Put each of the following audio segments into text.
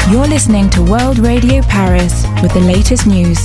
You're listening to World Radio Paris with the latest news.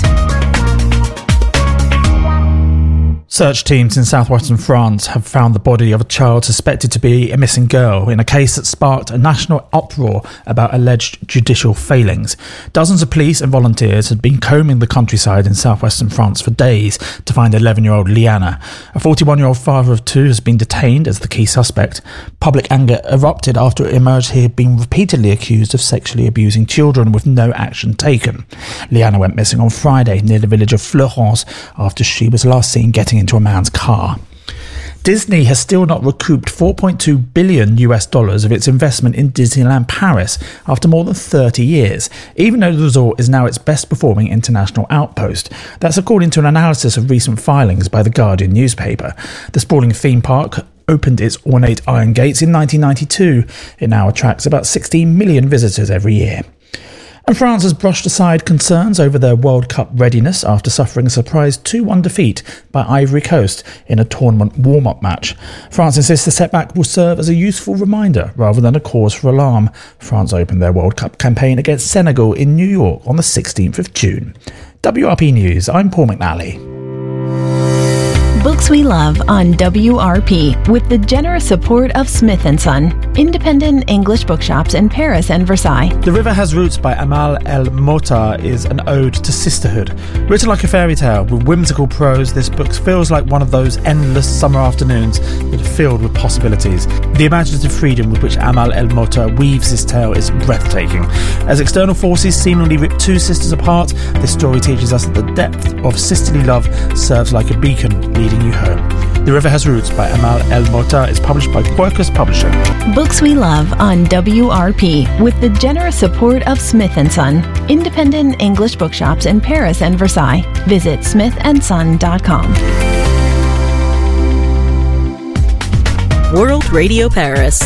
Search teams in southwestern France have found the body of a child suspected to be a missing girl in a case that sparked a national uproar about alleged judicial failings. Dozens of police and volunteers had been combing the countryside in southwestern France for days to find 11-year-old Liana. A 41-year-old father of two has been detained as the key suspect. Public anger erupted after it emerged he had been repeatedly accused of sexually abusing children with no action taken. Liana went missing on Friday near the village of Fleurance after she was last seen getting into a man's car. Disney has still not recouped $4.2 billion of its investment in Disneyland Paris after more than 30 years, even though the resort is now its best performing international outpost. That's according to an analysis of recent filings by The Guardian newspaper. The sprawling theme park opened its ornate iron gates in 1992. It now attracts about 16 million visitors every year. And France has brushed aside concerns over their World Cup readiness after suffering a surprise 2-1 defeat by Ivory Coast in a tournament warm-up match. France insists the setback will serve as a useful reminder rather than a cause for alarm. France opened their World Cup campaign against Senegal in New York on the 16th of June. WRP News, I'm Paul McNally. Books we love on WRP with the generous support of Smith & Son, independent English bookshops in Paris and Versailles. The River Has Roots by Amal El Mottar is an ode to sisterhood. Written like a fairy tale with whimsical prose, this book feels like one of those endless summer afternoons that are filled with possibilities. The imaginative freedom with which Amal El Mottar weaves this tale is breathtaking. As external forces seemingly rip two sisters apart, this story teaches us that the depth of sisterly love serves like a beacon leading you home. The River Has Roots by Amal El Mottar is published by Quercus Publishing. Books we love on WRP with the generous support of Smith & Son, independent English bookshops in Paris and Versailles. Visit smithandson.com. World Radio Paris.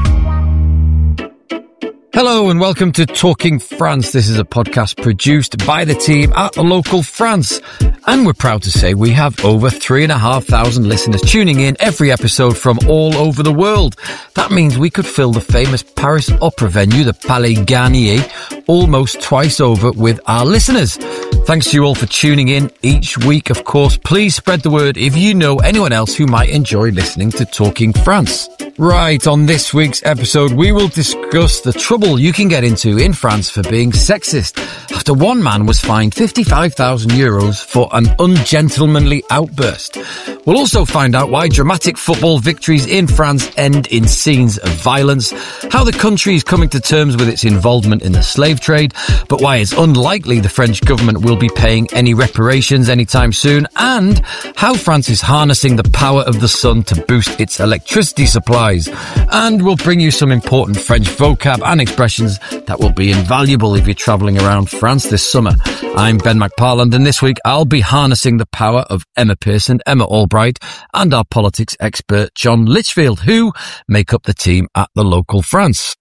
Hello and welcome to Talking France. This is a podcast produced by the team at Local France. And we're proud to say we have over 3,500 listeners tuning in every episode from all over the world. That means we could fill the famous Paris opera venue, the Palais Garnier, almost twice over with our listeners. Thanks to you all for tuning in each week. Of course, please spread the word if you know anyone else who might enjoy listening to Talking France. Right, on this week's episode, we will discuss the trouble you can get into in France for being sexist after one man was fined €55,000 for an ungentlemanly outburst. We'll also find out why dramatic football victories in France end in scenes of violence, how the country is coming to terms with its involvement in the slave trade, but why it's unlikely the French government will be paying any reparations anytime soon, and how France is harnessing the power of the sun to boost its electricity supplies. And we'll bring you some important French vocab and expressions that will be invaluable if you're travelling around France this summer. I'm Ben McParland, and this week I'll be harnessing the power of Emma Pearson, Emma Albright, and our politics expert John Litchfield, who make up the team at the Local France.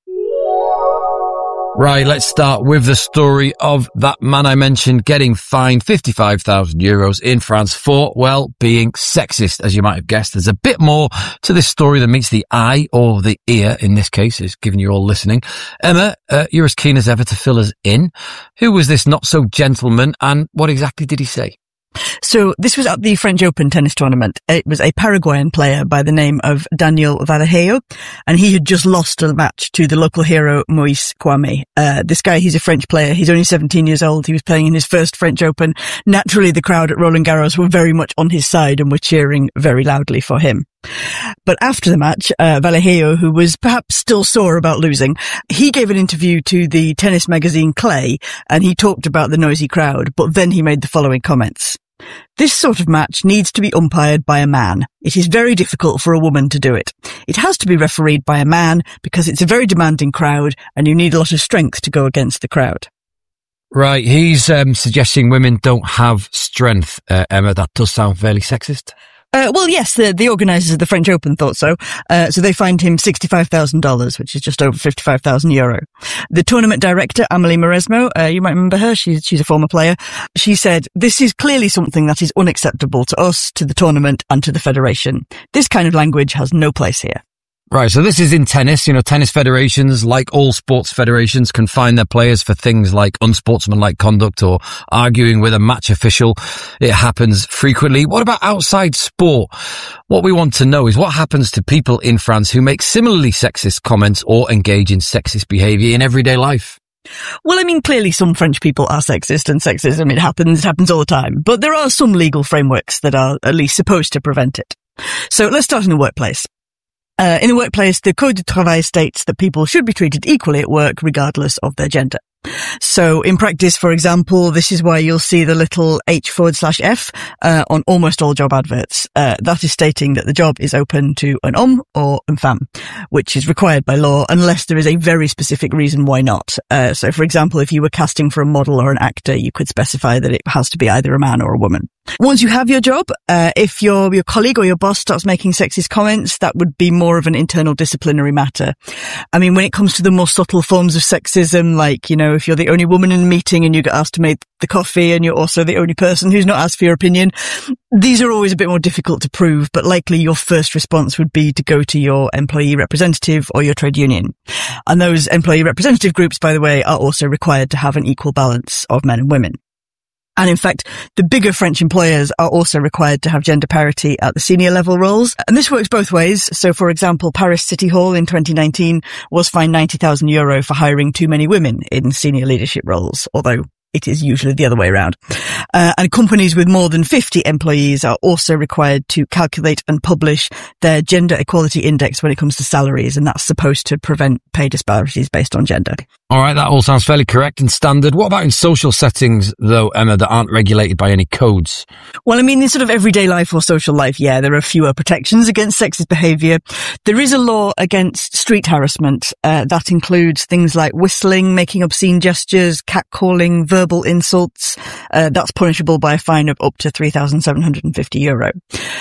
Right, let's start with the story of that man I mentioned getting fined €55,000 in France for, well, being sexist. As you might have guessed, there's a bit more to this story than meets the eye, or the ear in this case, is given you're all listening. Emma, you're as keen as ever to fill us in. Who was this not-so-gentleman, and what exactly did he say? So this was at the French Open tennis tournament. It was a Paraguayan player by the name of Daniel Vallejo, and he had just lost a match to the local hero Moïse Kwame. This guy, he's a French player. He's only 17 years old. He was playing in his first French Open. Naturally, the crowd at Roland Garros were very much on his side and were cheering very loudly for him. But after the match, Vallejo, who was perhaps still sore about losing, he gave an interview to the tennis magazine Clay, and he talked about the noisy crowd, but then he made the following comments. This sort of match needs to be umpired by a man. It is very difficult for a woman to do it. It has to be refereed by a man because it's a very demanding crowd and you need a lot of strength to go against the crowd. Right, he's suggesting women don't have strength, Emma. That does sound fairly sexist. Well, yes, the organisers of the French Open thought so. So they fined him $65,000, which is just over €55,000. The tournament director, Amélie Mauresmo, you might remember her. She's a former player. She said, "This is clearly something that is unacceptable to us, to the tournament, and to the federation. This kind of language has no place here." Right, so this is in tennis. You know, tennis federations, like all sports federations, can fine their players for things like unsportsmanlike conduct or arguing with a match official. It happens frequently. What about outside sport? What we want to know is what happens to people in France who make similarly sexist comments or engage in sexist behaviour in everyday life. Well, I mean, clearly some French people are sexist, and sexism, it happens all the time. But there are some legal frameworks that are at least supposed to prevent it. So let's start in the workplace. In the workplace, the Code du Travail states that people should be treated equally at work regardless of their gender. So in practice, for example, this is why you'll see the little H/F on almost all job adverts. That is stating that the job is open to an homme or une femme, which is required by law unless there is a very specific reason why not. So for example, if you were casting for a model or an actor, you could specify that it has to be either a man or a woman. Once you have your job, if your colleague or your boss starts making sexist comments, that would be more of an internal disciplinary matter. I mean, when it comes to the more subtle forms of sexism, like, you know, if you're the only woman in a meeting and you get asked to make the coffee and you're also the only person who's not asked for your opinion, these are always a bit more difficult to prove, but likely your first response would be to go to your employee representative or your trade union. And those employee representative groups, by the way, are also required to have an equal balance of men and women. And in fact, the bigger French employers are also required to have gender parity at the senior level roles. And this works both ways. So for example, Paris City Hall in 2019 was fined €90,000 for hiring too many women in senior leadership roles, although it is usually the other way around. And companies with more than 50 employees are also required to calculate and publish their gender equality index when it comes to salaries, and that's supposed to prevent pay disparities based on gender. All right, that all sounds fairly correct and standard. What about in social settings, though, Emma, that aren't regulated by any codes? Well, I mean, in sort of everyday life or social life, yeah, there are fewer protections against sexist behaviour. There is a law against street harassment. That includes things like whistling, making obscene gestures, catcalling, verbal insults. That's punishable by a fine of up to €3,750.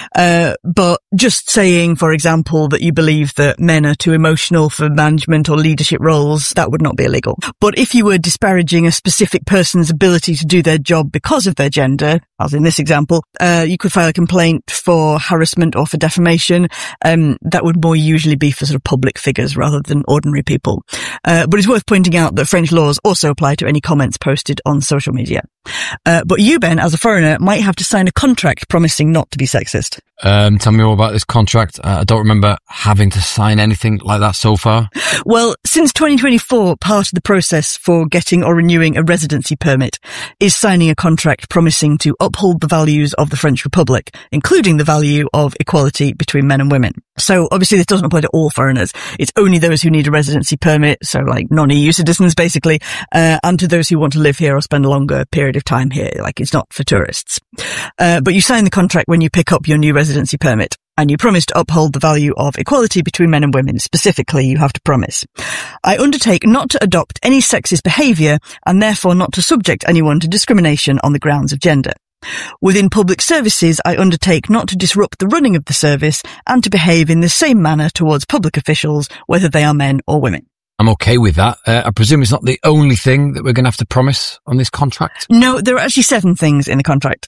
But just saying, for example, that you believe that men are too emotional for management or leadership roles, that would not be illegal. But if you were disparaging a specific person's ability to do their job because of their gender, as in this example, you could file a complaint for harassment or for defamation. That would more usually be for sort of public figures rather than ordinary people. But it's worth pointing out that French laws also apply to any comments posted on social media. But you, Ben, as a foreigner, might have to sign a contract promising not to be sexist. Tell me more about this contract. I don't remember having to sign anything like that so far. Well, since 2024, part of the process for getting or renewing a residency permit is signing a contract promising to uphold the values of the French Republic, including the value of equality between men and women. So obviously this doesn't apply to all foreigners. It's only those who need a residency permit, so like non-EU citizens basically, and to those who want to live here or spend a longer period of time here. Like, it's not for tourists. But you sign the contract when you pick up your new residency permit, and you promise to uphold the value of equality between men and women. Specifically, you have to promise, I undertake not to adopt any sexist behaviour and therefore not to subject anyone to discrimination on the grounds of gender. Within public services, I undertake not to disrupt the running of the service and to behave in the same manner towards public officials, whether they are men or women. I'm okay with that. I presume it's not the only thing that we're going to have to promise on this contract? No, there are actually 7 things in the contract.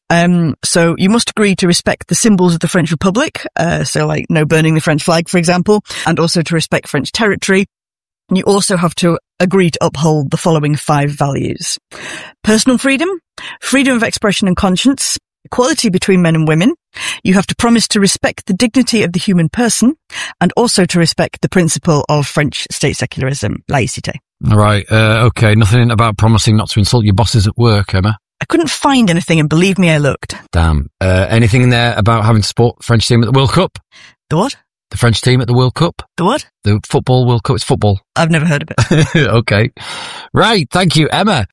So you must agree to respect the symbols of the French Republic, so like no burning the French flag, for example, and also to respect French territory. And you also have to agree to uphold the following 5 values: personal freedom, freedom of expression and conscience, equality between men and women. You have to promise to respect the dignity of the human person and also to respect the principle of French state secularism, laïcité. All right. Okay. Nothing about promising not to insult your bosses at work, Emma? I couldn't find anything, and believe me, I looked. Damn. Anything in there about having to support the French team at the World Cup? The what? The French team at the World Cup? The what? The football World Cup. It's football. I've never heard of it. Okay. Right. Thank you, Emma.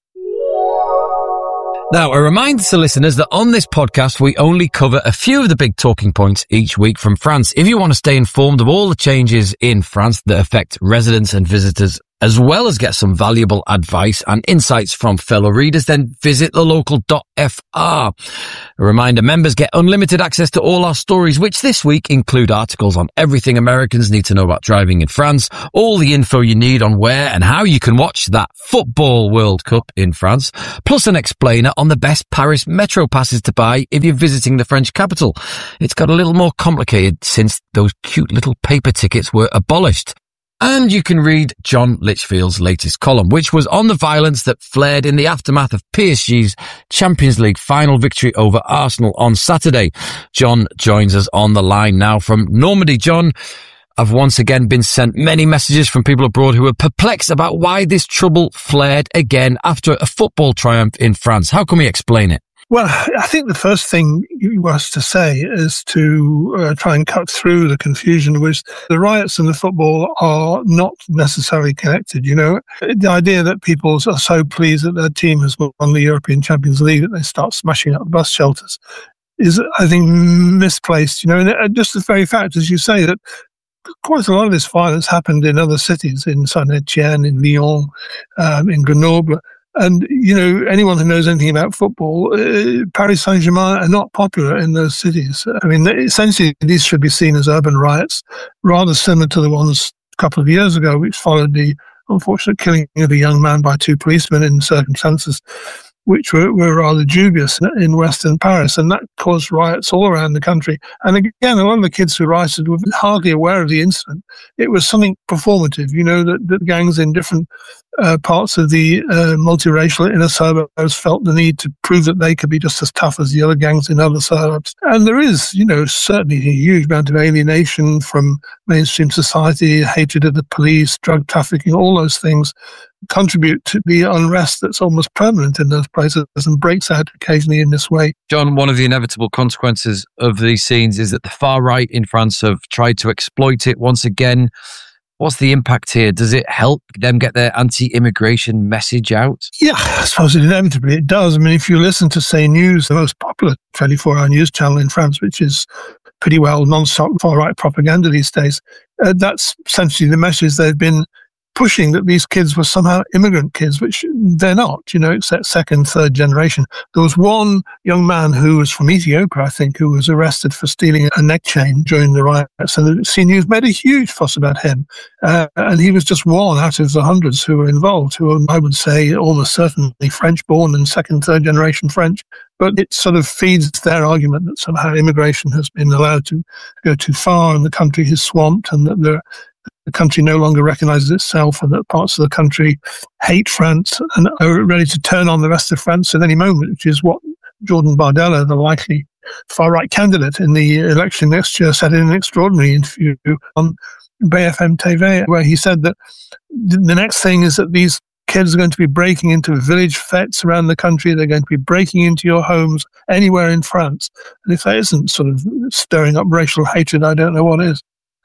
Now, a reminder to listeners that on this podcast, we only cover a few of the big talking points each week from France. If you want to stay informed of all the changes in France that affect residents and visitors as well as get some valuable advice and insights from fellow readers, then visit thelocal.fr. A reminder, members get unlimited access to all our stories, which this week include articles on everything Americans need to know about driving in France, all the info you need on where and how you can watch that football World Cup in France, plus an explainer on the best Paris metro passes to buy if you're visiting the French capital. It's got a little more complicated since those cute little paper tickets were abolished. And you can read John Litchfield's latest column, which was on the violence that flared in the aftermath of PSG's Champions League final victory over Arsenal on Saturday. John joins us on the line now from Normandy. John, I've once again been sent many messages from people abroad who are perplexed about why this trouble flared again after a football triumph in France. How can we explain it? Well, I think the first thing you was to say is to try and cut through the confusion, which the riots and the football are not necessarily connected. You know, the idea that people are so pleased that their team has won the European Champions League that they start smashing up bus shelters is, I think, misplaced. You know, and just the very fact, as you say, that quite a lot of this violence happened in other cities, in Saint-Etienne, in Lyon, in Grenoble. And, you know, anyone who knows anything about football, Paris Saint-Germain are not popular in those cities. I mean, essentially, these should be seen as urban riots, rather similar to the ones a couple of years ago, which followed the unfortunate killing of a young man by two policemen in circumstances which were rather dubious in Western Paris. And that caused riots all around the country. And again, a lot of the kids who rioted were hardly aware of the incident. It was something performative, you know, that gangs in different parts of the multiracial inner suburbs felt the need to prove that they could be just as tough as the other gangs in other suburbs. And there is, you know, certainly a huge amount of alienation from mainstream society, hatred of the police, drug trafficking, all those things contribute to the unrest that's almost permanent in those places and breaks out occasionally in this way. John, one of the inevitable consequences of these scenes is that the far right in France have tried to exploit it once again. What's the impact here? Does it help them get their anti-immigration message out? Yeah, I suppose inevitably it does. I mean, if you listen to, say, News, the most popular 24-hour news channel in France, which is pretty well non-stop far-right propaganda these days, that's essentially the message they've been pushing, that these kids were somehow immigrant kids, which they're not, you know, except second, third generation. There was one young man who was from Ethiopia, I think, who was arrested for stealing a neck chain during the riots, and the CNews made a huge fuss about him. And he was just one out of the hundreds who were involved, who are, I would say, almost certainly French-born and second, third generation French. But it sort of feeds their argument that somehow immigration has been allowed to go too far and the country is swamped, and that the country no longer recognises itself, and that parts of the country hate France and are ready to turn on the rest of France at any moment, which is what Jordan Bardella, the likely far-right candidate in the election next year, said in an extraordinary interview on BFM TV, where he said that the next thing is that these kids are going to be breaking into village fetes around the country. They're going to be breaking into your homes anywhere in France. And if that isn't sort of stirring up racial hatred, I don't know what is.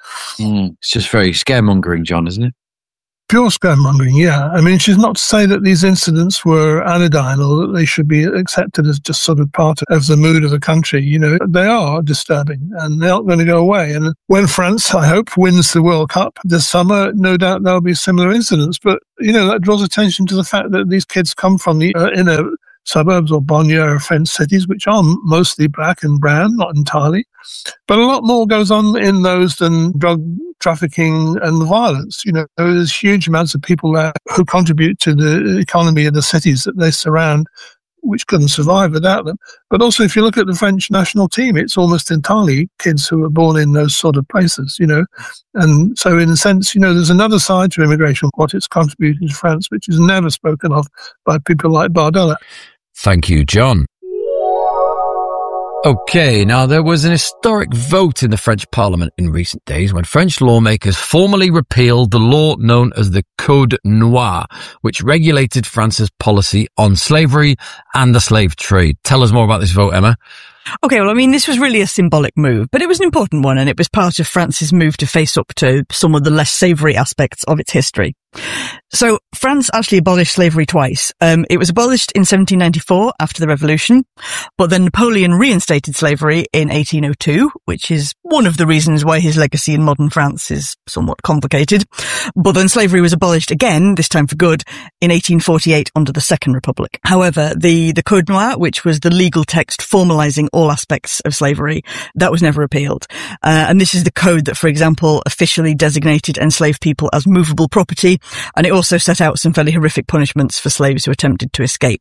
It's just very scaremongering, John, isn't it? Pure scaremongering, yeah. I mean, she's not to say that these incidents were anodyne or that they should be accepted as just sort of part of the mood of the country. You know, they are disturbing and they're not going to go away. And when France, I hope, wins the World Cup this summer, no doubt there'll be similar incidents. But, you know, that draws attention to the fact that these kids come from the inner suburbs or banlieue French cities, which are mostly black and brown, not entirely. But a lot more goes on in those than drug trafficking and violence. You know, there's huge amounts of people there who contribute to the economy of the cities that they surround, which couldn't survive without them. But also, if you look at the French national team, it's almost entirely kids who were born in those sort of places, you know. And so in a sense, you know, there's another side to immigration, what it's contributed to France, which is never spoken of by people like Bardella. Thank you, John. Okay, now there was an historic vote in the French Parliament in recent days when French lawmakers formally repealed the law known as the Code Noir, which regulated France's policy on slavery and the slave trade. Tell us more about this vote, Emma. Okay, well, I mean, this was really a symbolic move, but it was an important one, and it was part of France's move to face up to some of the less savoury aspects of its history. So France actually abolished slavery twice. It was abolished in 1794 after the Revolution, but then Napoleon reinstated slavery in 1802, which is one of the reasons why his legacy in modern France is somewhat complicated. But then slavery was abolished again, this time for good, in 1848 under the Second Republic. However, the Code Noir, which was the legal text formalizing all aspects of slavery, that was never repealed. And this is the code that, for example, officially designated enslaved people as movable property, and it also set out some fairly horrific punishments for slaves who attempted to escape.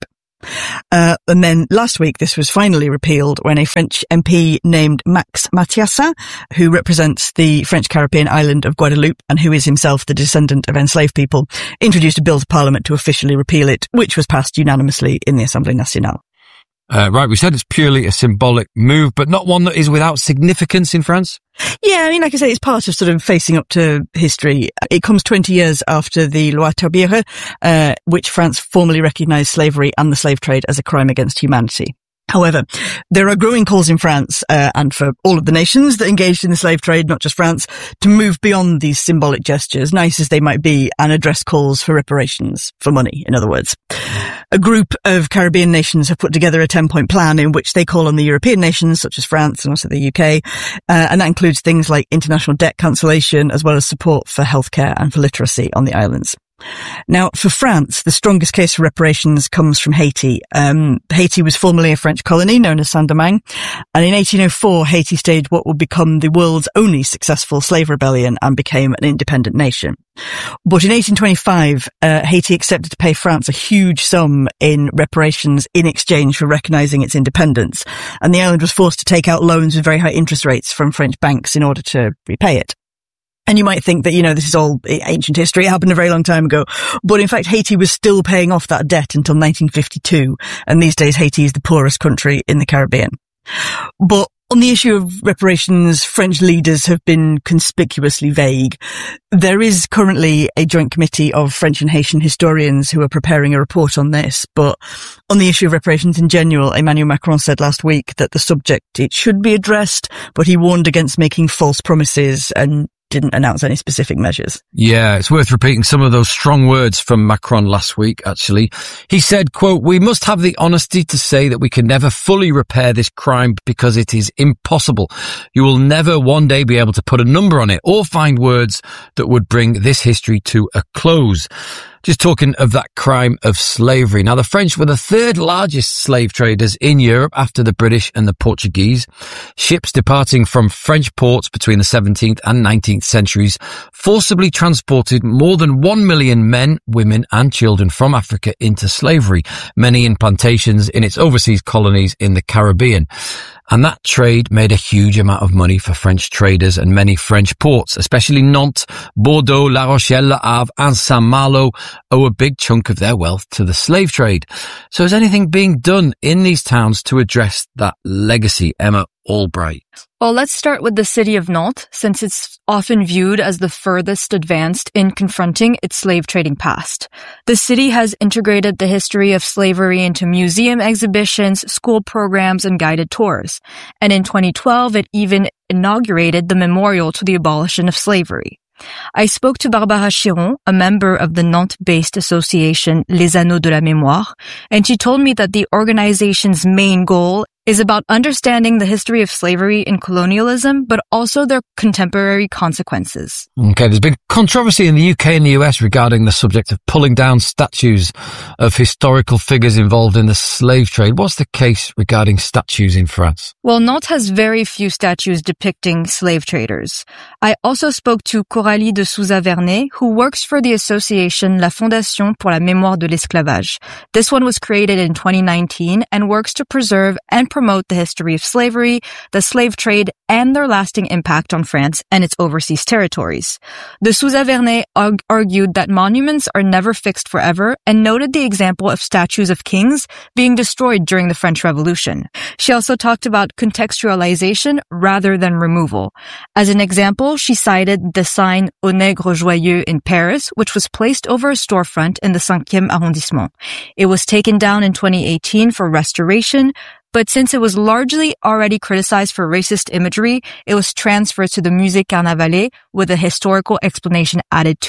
And then last week, this was finally repealed when a French MP named Max Mathiassin, who represents the French Caribbean island of Guadeloupe and who is himself the descendant of enslaved people, introduced a bill to Parliament to officially repeal it, which was passed unanimously in the Assemblée Nationale. Right, we said it's purely a symbolic move, but not one that is without significance in France? Yeah, I mean, like I say, it's part of sort of facing up to history. It comes 20 years after the Loi Taubira, which France formally recognised slavery and the slave trade as a crime against humanity. However, there are growing calls in France, and for all of the nations that engaged in the slave trade, not just France, to move beyond these symbolic gestures, nice as they might be, and address calls for reparations, for money, in other words. A group of Caribbean nations have put together a 10-point plan in which they call on the European nations, such as France and also the UK, and that includes things like international debt cancellation, as well as support for healthcare and for literacy on the islands. Now, for France, the strongest case for reparations comes from Haiti. Haiti was formerly a French colony known as Saint-Domingue, and in 1804, Haiti staged what would become the world's only successful slave rebellion and became an independent nation. But in 1825, Haiti accepted to pay France a huge sum in reparations in exchange for recognizing its independence, and the island was forced to take out loans with very high interest rates from French banks in order to repay it. And you might think that, you know, this is all ancient history. It happened a very long time ago. But in fact, Haiti was still paying off that debt until 1952. And these days, Haiti is the poorest country in the Caribbean. But on the issue of reparations, French leaders have been conspicuously vague. There is currently a joint committee of French and Haitian historians who are preparing a report on this. But on the issue of reparations in general, Emmanuel Macron said last week that the subject, it should be addressed, but he warned against making false promises and didn't announce any specific measures. Yeah, it's worth repeating some of those strong words from Macron last week, actually. He said, quote, "We must have the honesty to say that we can never fully repair this crime because it is impossible. You will never one day be able to put a number on it or find words that would bring this history to a close." Just talking of that crime of slavery. Now, the French were the third largest slave traders in Europe after the British and the Portuguese. Ships departing from French ports between the 17th and 19th centuries forcibly transported more than 1 million men, women and children from Africa into slavery, many in plantations in its overseas colonies in the Caribbean. And that trade made a huge amount of money for French traders and many French ports, especially Nantes, Bordeaux, La Rochelle, Le Havre and Saint-Malo owe a big chunk of their wealth to the slave trade. So is anything being done in these towns to address that legacy, Emma Albright? Well, let's start with the city of Nantes, since it's often viewed as the furthest advanced in confronting its slave trading past. The city has integrated the history of slavery into museum exhibitions, school programs, and guided tours. And in 2012, it even inaugurated the memorial to the abolition of slavery. I spoke to Barbara Chiron, a member of the Nantes-based association Les Anneaux de la Mémoire, and she told me that the organization's main goal is about understanding the history of slavery and colonialism, but also their contemporary consequences. Okay, there's been controversy in the UK and the US regarding the subject of pulling down statues of historical figures involved in the slave trade. What's the case regarding statues in France? Well, Nantes has very few statues depicting slave traders. I also spoke to Coralie de Souza-Vernet, who works for the association La Fondation pour la Mémoire de l'Esclavage. This one was created in 2019 and works to preserve and promote the history of slavery, the slave trade, and their lasting impact on France and its overseas territories. De Souza-Vernet argued that monuments are never fixed forever and noted the example of statues of kings being destroyed during the French Revolution. She also talked about contextualization rather than removal. As an example, she cited the sign Au Nègre Joyeux in Paris, which was placed over a storefront in the 5e arrondissement. It was taken down in 2018 for restoration, but since it was largely already criticized for racist imagery, it was transferred to the Musée Carnavalet with a historical explanation added to it.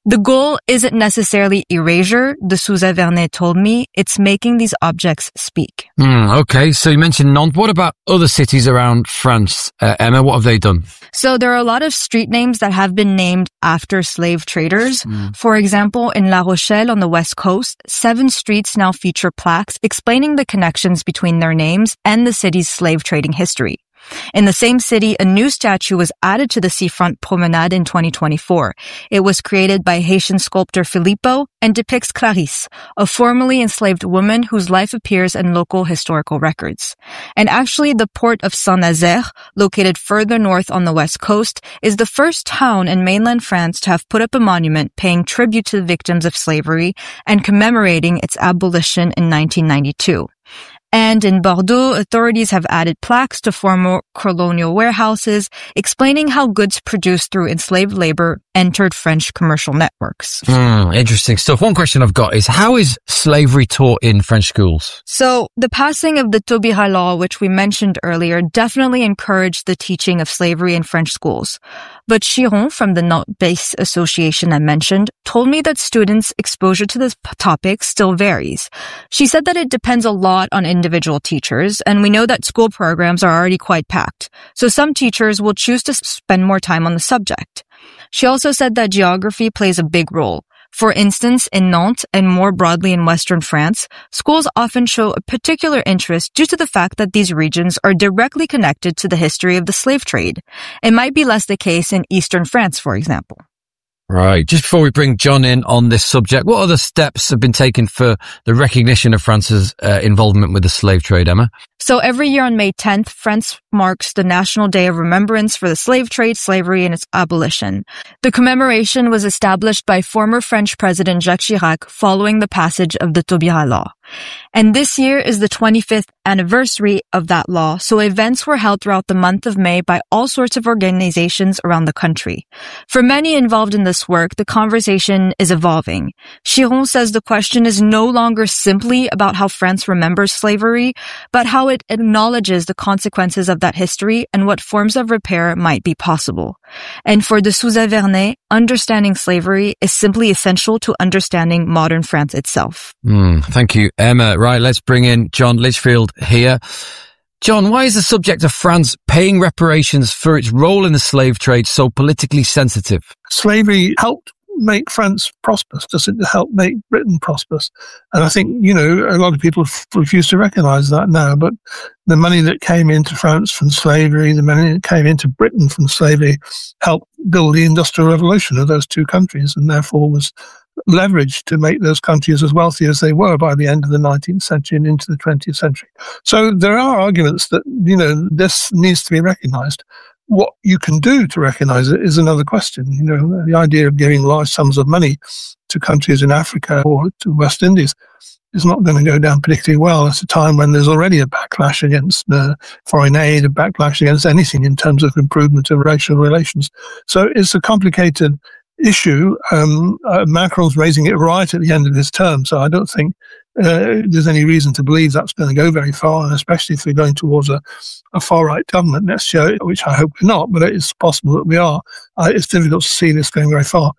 The goal isn't necessarily erasure, de Souza-Vernet told me. It's making these objects speak. Okay, so you mentioned Nantes. What about other cities around France? Emma, what have they done? So there are a lot of street names that have been named after slave traders. For example, in La Rochelle on the West Coast, 7 streets now feature plaques explaining the connections between their names and the city's slave trading history. In the same city, a new statue was added to the seafront promenade in 2024. It was created by Haitian sculptor Filippo and depicts Clarisse, a formerly enslaved woman whose life appears in local historical records. And actually, the port of Saint-Nazaire, located further north on the west coast, is the first town in mainland France to have put up a monument paying tribute to the victims of slavery and commemorating its abolition in 1992. And in Bordeaux, authorities have added plaques to former colonial warehouses explaining how goods produced through enslaved labor entered French commercial networks. Interesting stuff. One question I've got is, how is slavery taught in French schools? So the passing of the Taubira law, which we mentioned earlier, definitely encouraged the teaching of slavery in French schools. But Chiron from the Nantes-based association I mentioned told me that students' exposure to this topic still varies. She said that it depends a lot on individual teachers, and we know that school programs are already quite packed. So some teachers will choose to spend more time on the subject. She also said that geography plays a big role. For instance, in Nantes and more broadly in Western France, schools often show a particular interest due to the fact that these regions are directly connected to the history of the slave trade. It might be less the case in Eastern France, for example. Right. Just before we bring John in on this subject, what other steps have been taken for the recognition of France's involvement with the slave trade, Emma? So every year on May 10th, France marks the National Day of Remembrance for the slave trade, slavery, and its abolition. The commemoration was established by former French President Jacques Chirac following the passage of the Taubira law. And this year is the 25th anniversary of that law, so events were held throughout the month of May by all sorts of organizations around the country. For many involved in this work, the conversation is evolving. Chiron says the question is no longer simply about how France remembers slavery, but how it acknowledges the consequences of that history and what forms of repair might be possible. And for de Souza-Vernet, understanding slavery is simply essential to understanding modern France itself. Thank you, Emma. Right, let's bring in John Litchfield here. John, why is the subject of France paying reparations for its role in the slave trade so politically sensitive? Slavery helped make France prosperous? Does it help make Britain prosperous? And I think, a lot of people refuse to recognise that now, but the money that came into France from slavery, the money that came into Britain from slavery helped build the Industrial Revolution of those two countries, and therefore was leveraged to make those countries as wealthy as they were by the end of the 19th century and into the 20th century. So there are arguments that, this needs to be recognised. What you can do to recognise it is another question. The idea of giving large sums of money to countries in Africa or to West Indies is not going to go down particularly well at a time when there's already a backlash against foreign aid, a backlash against anything in terms of improvement of racial relations. So it's a complicated issue. Macron's raising it right at the end of his term, so I don't think there's any reason to believe that's going to go very far, and especially if we're going towards a far-right government next year, which I hope we're not, but it's possible that we are. It's difficult to see this going very far.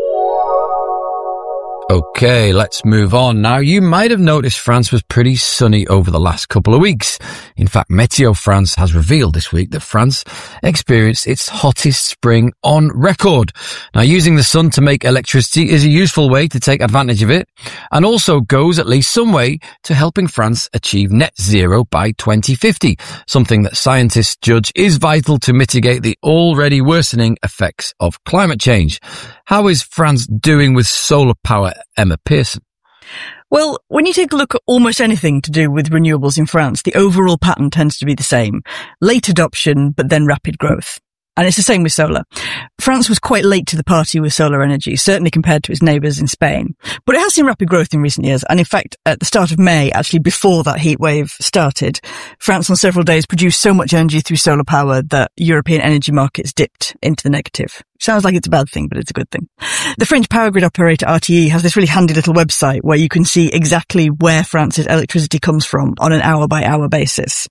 Okay, let's move on. Now, you might have noticed France was pretty sunny over the last couple of weeks. In fact, Météo France has revealed this week that France experienced its hottest spring on record. Now, using the sun to make electricity is a useful way to take advantage of it, and also goes at least some way to helping France achieve net zero by 2050, something that scientists judge is vital to mitigate the already worsening effects of climate change. How is France doing with solar power, Emma Pearson? Well, when you take a look at almost anything to do with renewables in France, the overall pattern tends to be the same. Late adoption, but then rapid growth. And it's the same with solar. France was quite late to the party with solar energy, certainly compared to its neighbours in Spain. But it has seen rapid growth in recent years. And in fact, at the start of May, actually before that heat wave started, France on several days produced so much energy through solar power that European energy markets dipped into the negative. Sounds like it's a bad thing, but it's a good thing. The French power grid operator RTE has this really handy little website where you can see exactly where France's electricity comes from on an hour-by-hour basis.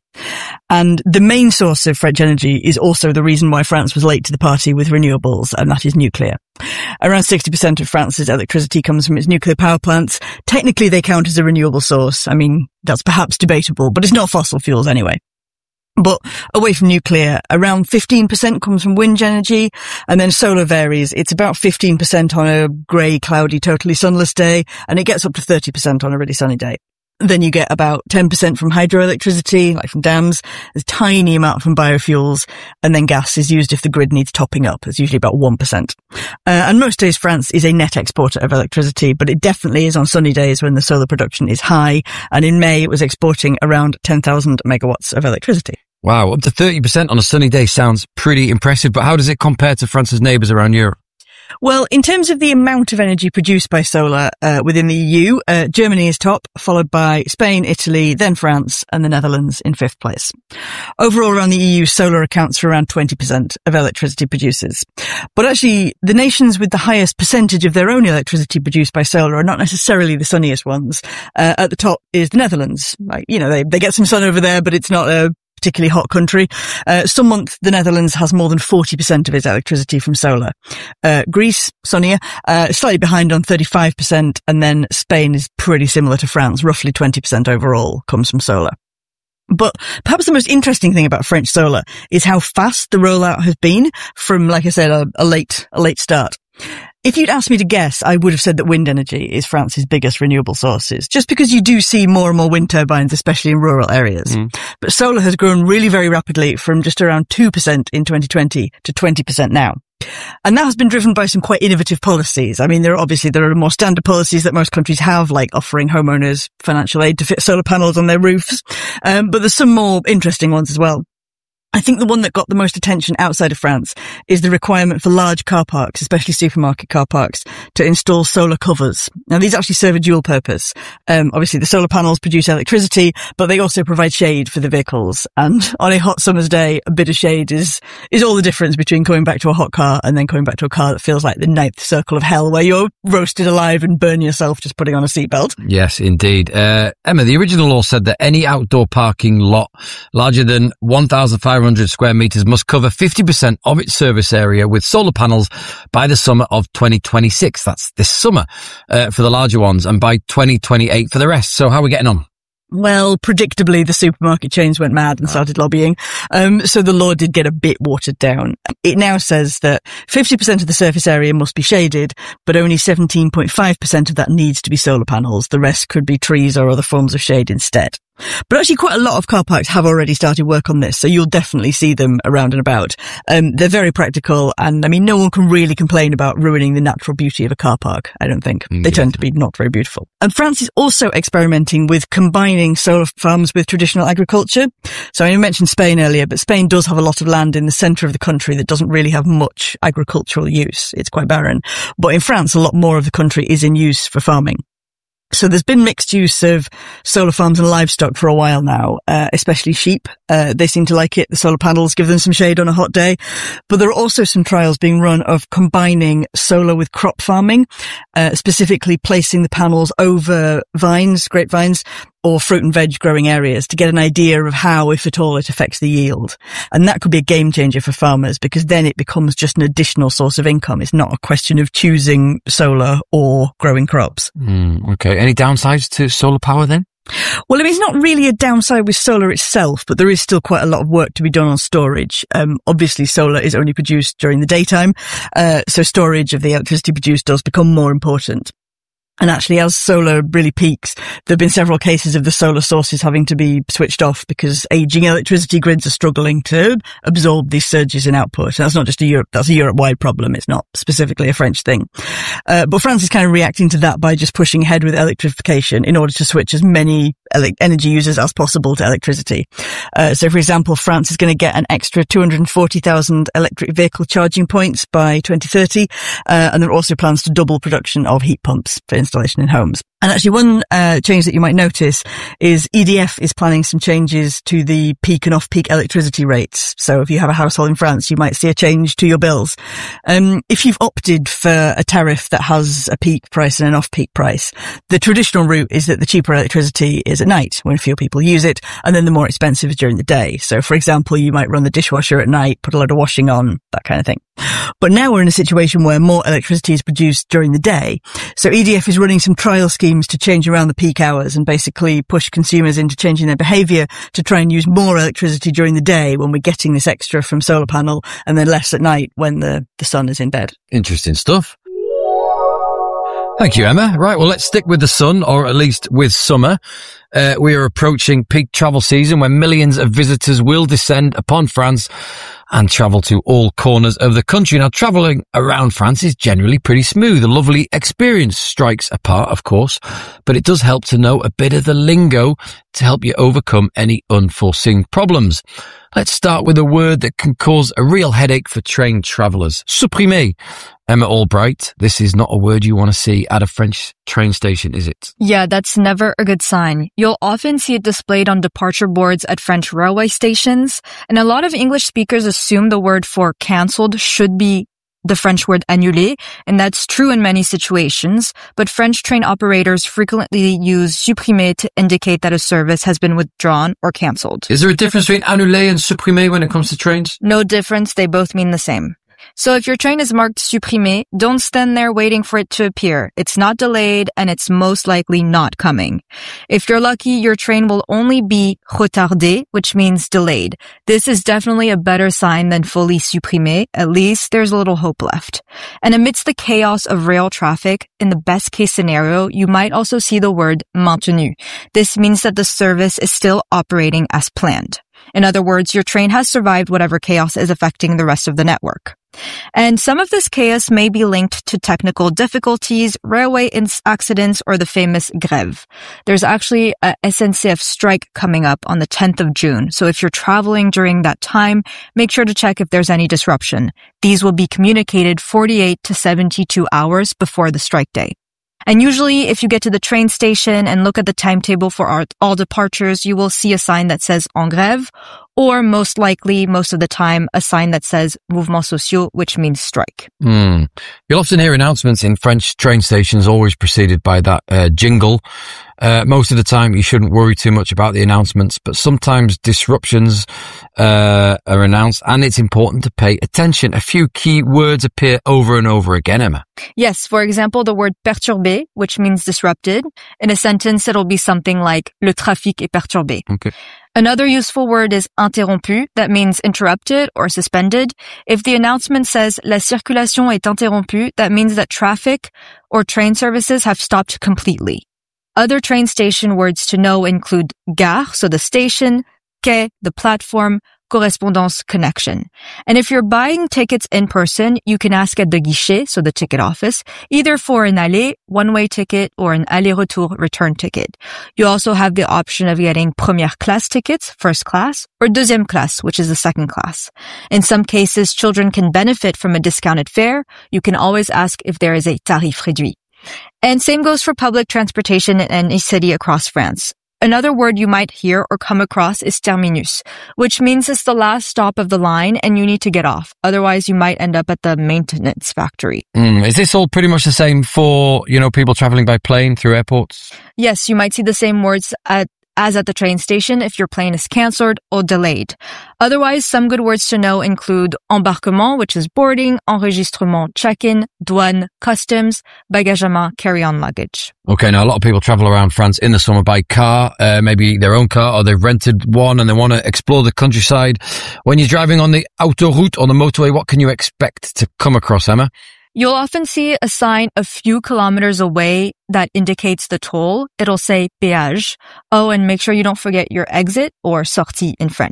And the main source of French energy is also the reason why France was late to the party with renewables, and that is nuclear. Around 60% of France's electricity comes from its nuclear power plants. Technically, they count as a renewable source. I mean, that's perhaps debatable, but it's not fossil fuels anyway. But away from nuclear, around 15% comes from wind energy, and then solar varies. It's about 15% on a grey, cloudy, totally sunless day, and it gets up to 30% on a really sunny day. Then you get about 10% from hydroelectricity, like from dams. There's a tiny amount from biofuels, and then gas is used if the grid needs topping up. It's usually about 1%. And most days France is a net exporter of electricity, but it definitely is on sunny days when the solar production is high. And in May, it was exporting around 10,000 megawatts of electricity. Wow, up to 30% on a sunny day sounds pretty impressive, but how does it compare to France's neighbours around Europe? Well, in terms of the amount of energy produced by solar within the EU, Germany is top, followed by Spain, Italy, then France, and the Netherlands in fifth place. Overall, around the EU, solar accounts for around 20% of electricity producers. But actually, the nations with the highest percentage of their own electricity produced by solar are not necessarily the sunniest ones. At the top is the Netherlands. Like, you know, they get some sun over there, but it's not a particularly hot country. Some month, the Netherlands has more than 40% of its electricity from solar. Greece, sunnier, slightly behind on 35%, and then Spain is pretty similar to France. Roughly 20% overall comes from solar. But perhaps the most interesting thing about French solar is how fast the rollout has been from, like I said, a late start. If you'd asked me to guess, I would have said that wind energy is France's biggest renewable sources, just because you do see more and more wind turbines, especially in rural areas. But solar has grown really very rapidly from just around 2% in 2020 to 20% now. And that has been driven by some quite innovative policies. I mean, there are more standard policies that most countries have, like offering homeowners financial aid to fit solar panels on their roofs. But there's some more interesting ones as well. I think the one that got the most attention outside of France is the requirement for large car parks, especially supermarket car parks, to install solar covers. Now, these actually serve a dual purpose. Obviously, the solar panels produce electricity, but they also provide shade for the vehicles. And on a hot summer's day, a bit of shade is all the difference between coming back to a hot car and then coming back to a car that feels like the ninth circle of hell, where you're roasted alive and burn yourself just putting on a seatbelt. Yes, indeed. Emma, the original law said that any outdoor parking lot larger than 1,500 square meters must cover 50% of its service area with solar panels by the summer of 2026. That's this summer for the larger ones, and by 2028 for the rest. So how are we getting on? Well, predictably, the supermarket chains went mad and started lobbying. So the law did get a bit watered down. It now says that 50% of the surface area must be shaded, but only 17.5% of that needs to be solar panels. The rest could be trees or other forms of shade instead. But actually quite a lot of car parks have already started work on this, so you'll definitely see them around and about. They're very practical, and I mean, no one can really complain about ruining the natural beauty of a car park, I don't think. They tend to be not very beautiful. And France is also experimenting with combining solar farms with traditional agriculture. So I mentioned Spain earlier, but Spain does have a lot of land in the centre of the country that doesn't really have much agricultural use. It's quite barren. But in France, a lot more of the country is in use for farming. So there's been mixed use of solar farms and livestock for a while now, especially sheep. They seem to like it. The solar panels give them some shade on a hot day. But there are also some trials being run of combining solar with crop farming, specifically placing the panels over vines, grapevines, or fruit and veg growing areas to get an idea of how, if at all, it affects the yield. And that could be a game changer for farmers, because then it becomes just an additional source of income. It's not a question of choosing solar or growing crops. Okay. Any downsides to solar power then? Well, I mean, it's not really a downside with solar itself, but there is still quite a lot of work to be done on storage. Obviously, solar is only produced during the daytime, so storage of the electricity produced does become more important. And actually, as solar really peaks, there have been several cases of the solar sources having to be switched off because aging electricity grids are struggling to absorb these surges in output. And that's not just that's a Europe-wide problem. It's not specifically a French thing. But France is kind of reacting to that by just pushing ahead with electrification in order to switch as many energy users as possible to electricity. So for example, France is going to get an extra 240,000 electric vehicle charging points by 2030. And there are also plans to double production of heat pumps for installation in homes. And actually one change that you might notice is EDF is planning some changes to the peak and off-peak electricity rates. So if you have a household in France, you might see a change to your bills. If you've opted for a tariff that has a peak price and an off-peak price, the traditional route is that the cheaper electricity is at night when fewer people use it, and then the more expensive is during the day. So for example, you might run the dishwasher at night, put a lot of washing on, that kind of thing. But now we're in a situation where more electricity is produced during the day. So EDF is running some trial schemes to change around the peak hours and basically push consumers into changing their behaviour to try and use more electricity during the day when we're getting this extra from solar panel, and then less at night when the sun is in bed. Interesting stuff. Thank you, Emma. Right, well, let's stick with the sun, or at least with summer. We are approaching peak travel season when millions of visitors will descend upon France and travel to all corners of the country. Now, travelling around France is generally pretty smooth. A lovely experience, strikes apart, of course, but it does help to know a bit of the lingo to help you overcome any unforeseen problems. Let's start with a word that can cause a real headache for train travellers. Supprimer. Emma Albright, this is not a word you want to see at a French train station, is it? Yeah, that's never a good sign. You'll often see it displayed on departure boards at French railway stations, and a lot of English speakers assume the word for cancelled should be the French word annulé, and that's true in many situations, but French train operators frequently use supprimer to indicate that a service has been withdrawn or cancelled. Is there a difference between annulé and supprimer when it comes to trains? No difference, they both mean the same. So if your train is marked supprimé, don't stand there waiting for it to appear. It's not delayed and it's most likely not coming. If you're lucky, your train will only be retardé, which means delayed. This is definitely a better sign than fully supprimé. At least there's a little hope left. And amidst the chaos of rail traffic, in the best case scenario, you might also see the word maintenu. This means that the service is still operating as planned. In other words, your train has survived whatever chaos is affecting the rest of the network. And some of this chaos may be linked to technical difficulties, railway accidents, or the famous grève. There's actually a SNCF strike coming up on the 10th of June. So if you're traveling during that time, make sure to check if there's any disruption. These will be communicated 48 to 72 hours before the strike day. And usually, if you get to the train station and look at the timetable for all departures, you will see a sign that says en grève, or most likely, most of the time, a sign that says mouvements sociaux, which means strike. You'll often hear announcements in French train stations always preceded by that jingle. Most of the time, you shouldn't worry too much about the announcements, but sometimes disruptions are announced, and it's important to pay attention. A few key words appear over and over again, Emma. Yes, for example, the word perturbé, which means disrupted. In a sentence, it'll be something like le trafic est perturbé. Okay. Another useful word is interrompu, that means interrupted or suspended. If the announcement says la circulation est interrompue, that means that traffic or train services have stopped completely. Other train station words to know include gare, so the station, quai, the platform, correspondance, connection. And if you're buying tickets in person, you can ask at the guichet, so the ticket office, either for an aller, one-way ticket, or an aller-retour return ticket. You also have the option of getting première classe tickets, first class, or deuxième classe, which is the second class. In some cases, children can benefit from a discounted fare. You can always ask if there is a tarif réduit. And same goes for public transportation in any city across France. Another word you might hear or come across is terminus, which means it's the last stop of the line and you need to get off. Otherwise, you might end up at the maintenance factory. Is this all pretty much the same for, people traveling by plane through airports? Yes, you might see the same words as at the train station if your plane is cancelled or delayed. Otherwise, some good words to know include embarquement, which is boarding, enregistrement, check-in, douane, customs, bagagement, carry-on luggage. Okay, now a lot of people travel around France in the summer by car, maybe their own car, or they've rented one and they want to explore the countryside. When you're driving on the autoroute, on the motorway, what can you expect to come across, Emma? You'll often see a sign a few kilometers away that indicates the toll. It'll say péage. Oh, and make sure you don't forget your exit or sortie in French.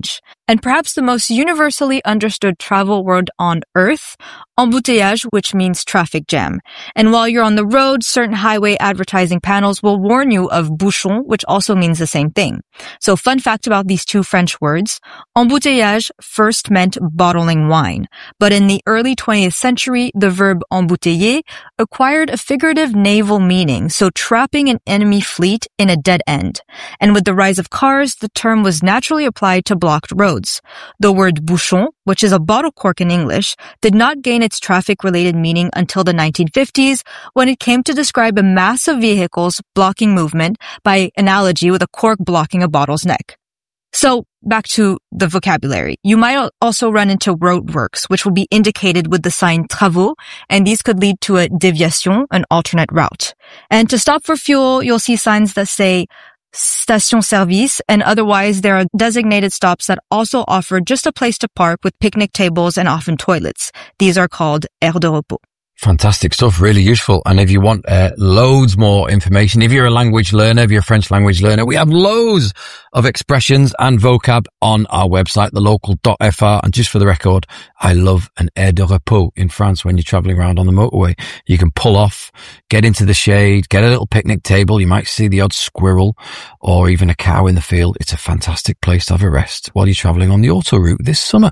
And perhaps the most universally understood travel word on earth, embouteillage, which means traffic jam. And while you're on the road, certain highway advertising panels will warn you of bouchon, which also means the same thing. So fun fact about these two French words, embouteillage first meant bottling wine. But in the early 20th century, the verb embouteiller acquired a figurative naval meaning, so trapping an enemy fleet in a dead end. And with the rise of cars, the term was naturally applied to blocked roads. The word bouchon, which is a bottle cork in English, did not gain its traffic-related meaning until the 1950s when it came to describe a mass of vehicles blocking movement by analogy with a cork blocking a bottle's neck. So, back to the vocabulary. You might also run into roadworks, which will be indicated with the sign travaux, and these could lead to a déviation, an alternate route. And to stop for fuel, you'll see signs that say station-service, and otherwise there are designated stops that also offer just a place to park with picnic tables and often toilets. These are called aires de repos. Fantastic stuff, really useful. And if you want loads more information, if you're a language learner, if you're a French language learner, we have loads of expressions and vocab on our website, thelocal.fr. And just for the record, I love an aire de repos in France when you're traveling around on the motorway. You can pull off, get into the shade, get a little picnic table. You might see the odd squirrel or even a cow in the field. It's a fantastic place to have a rest while you're traveling on the autoroute this summer.